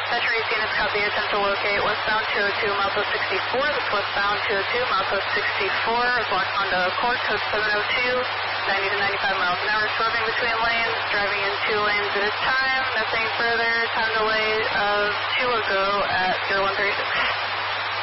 Metro 18 is copy, attempt to locate westbound 202, milepost 64. This westbound 202, milepost 64 is locked onto Accord, code 702, 90 to 95 miles an hour, swerving between lanes, driving in 2 lanes at a time, nothing further, time delay of 2 ago at 0136.